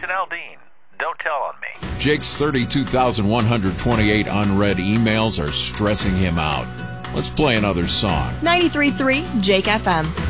and Aldine. Don't tell on me. Jake's 32,128 unread emails are stressing him out. Let's play another song. 93.3 Jake FM.